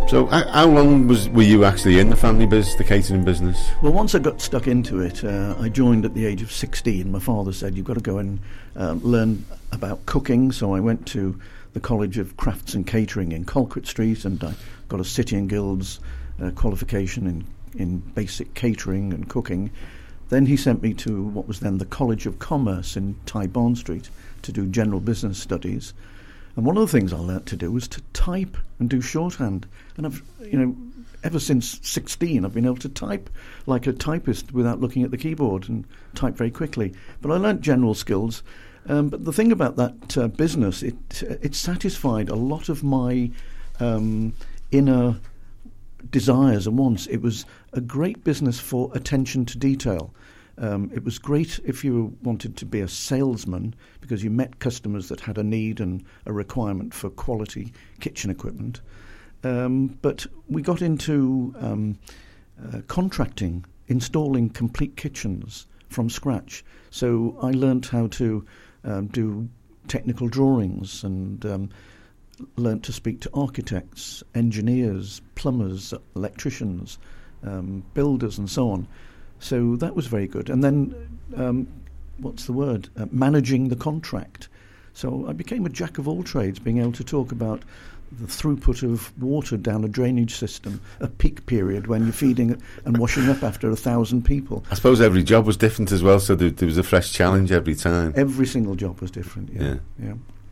So how long were you actually in the family business, the catering business? Well, once I got stuck into it, I joined at the age of 16. My father said, you've got to go and learn about cooking. So I went to the College of Crafts and Catering in Colquitt Street, and I got a City and Guilds qualification in basic catering and cooking. Then he sent me to what was then the College of Commerce in Tyburn Street to do general business studies. And one of the things I learnt to do was to type and do shorthand. And I've, ever since 16, I've been able to type like a typist without looking at the keyboard and type very quickly. But I learnt general skills. But the thing about that business, it satisfied a lot of my inner desires and wants. It was a great business for attention to detail. It was great if you wanted to be a salesman because you met customers that had a need and a requirement for quality kitchen equipment. But we got into contracting, installing complete kitchens from scratch. So I learnt how to do technical drawings and learnt to speak to architects, engineers, plumbers, electricians, builders and so on. So that was very good. And then, managing the contract. So I became a jack of all trades, being able to talk about the throughput of water down a drainage system, a peak period when you're feeding and washing up after 1,000 people. I suppose every job was different as well, so there was a fresh challenge every time. Every single job was different, yeah.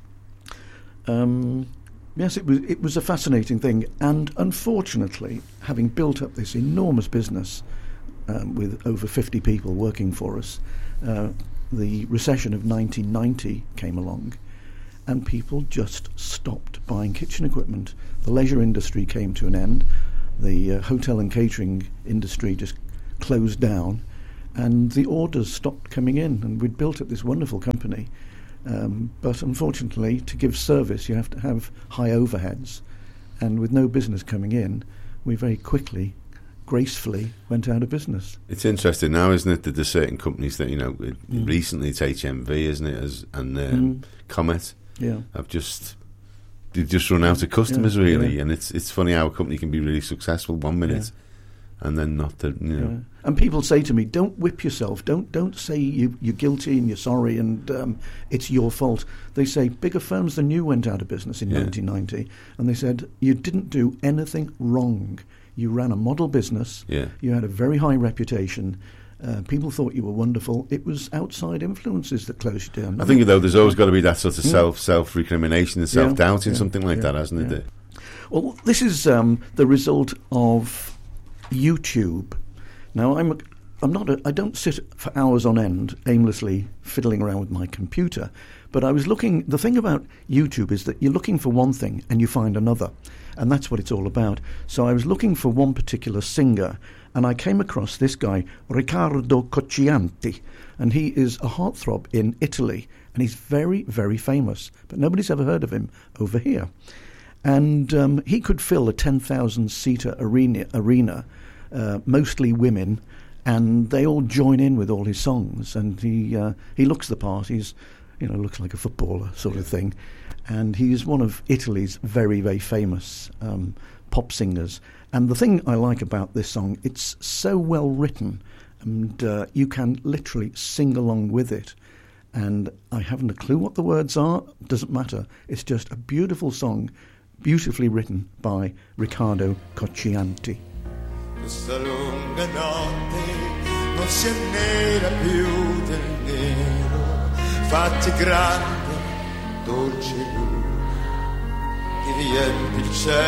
Yes, it was a fascinating thing. And unfortunately, having built up this enormous business, with over 50 people working for us, the recession of 1990 came along and people just stopped buying kitchen equipment. The leisure industry came to an end, the hotel and catering industry just closed down, and the orders stopped coming in, and we'd built up this wonderful company. But unfortunately, to give service you have to have high overheads, and with no business coming in, we very quickly gracefully went out of business. It's interesting now, isn't it, that there's certain companies that, recently it's HMV, isn't it, and Comet, have they've just run out of customers, really, and it's funny how a company can be really successful one minute and then not, And people say to me, don't whip yourself, don't say you're guilty and you're sorry and it's your fault. They say bigger firms than you went out of business in 1990, and they said, you didn't do anything wrong. You ran a model business. Yeah. You had a very high reputation. People thought you were wonderful. It was outside influences that closed you down. I think, though, there's always got to be that sort of self-recrimination and self-doubt in something like that, hasn't it? Well, this is the result of YouTube. Now, I don't sit for hours on end aimlessly fiddling around with my computer, but I was looking. The thing about YouTube is that you're looking for one thing and you find another. And that's what it's all about. So I was looking for one particular singer, and I came across this guy, Riccardo Coccianti, and he is a heartthrob in Italy, and he's very, very famous, but nobody's ever heard of him over here. And he could fill a 10,000-seater arena, mostly women, and they all join in with all his songs, and he looks the part. He's, looks like a footballer sort of thing. And he's one of Italy's very, very famous pop singers. And the thing I like about this song, it's so well written, and you can literally sing along with it. And I haven't a clue what the words are, doesn't matter. It's just a beautiful song, beautifully written by Riccardo Coccianti. Questa lunga notte non si annera più del nero, fatti grande, dolce luna, che riempi il cielo.